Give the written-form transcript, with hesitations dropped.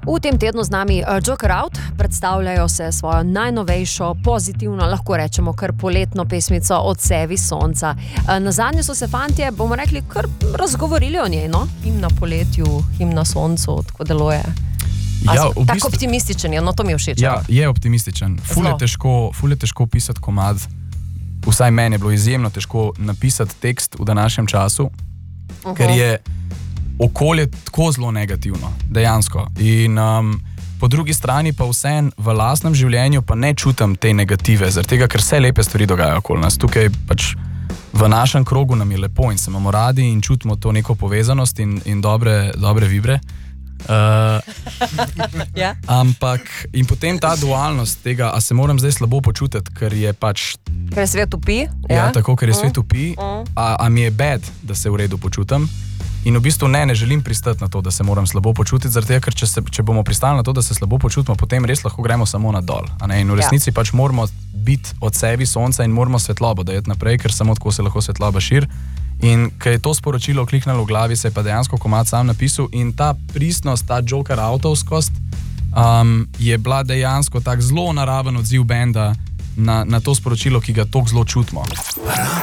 V tem tednu z nami Joker Out, predstavljajo se svojo najnovejšo, pozitivno, lahko rečemo kar poletno pesmico Odsevi sonca. Nazadnje so se fantje, bomo rekli, kar razgovorili o njej, no? Himna poletju, himna soncu, tako deluje. Ja, Tako optimističen je, no to mi je všeč. Ja, je optimističen. Ful je težko pisati komad. Vsaj meni je bilo izjemno težko napisati tekst v današnjem času, ker je okolje tako zelo negativno, dejansko. In po drugi strani pa vseeno v lastnem življenju pa ne čutim te negative, zaradi tega, ker vse lepe stvari dogajajo okoli nas. Tukaj pač v našem krogu nam je lepo in se imamo radi in čutimo to neko povezanost in dobre vibre. Ja. Ampak in potem ta dualnost tega, a se moram zdaj slabo počutiti, ker je pač Ker je svet upi. ja, tako, ker je svet upi, a mi je bad, da se v redu počutim. In v bistvu ne želim pristati na to, da se moram slabo počutiti, zaradi tega, ker če bomo pristali na to, da se slabo počutimo, potem res lahko gremo samo na dol. In v resnici pač moramo biti od sebi sonca in moramo svetlobo dajati naprej, ker samo tako se lahko svetloba širi. In ko je to sporočilo kliknalo v glavi, se je pa dejansko komad sam napisal in ta pristnost, ta Joker Outovskost je bila dejansko tak zelo naraven odziv benda na to sporočilo, ki ga toliko zelo čutimo.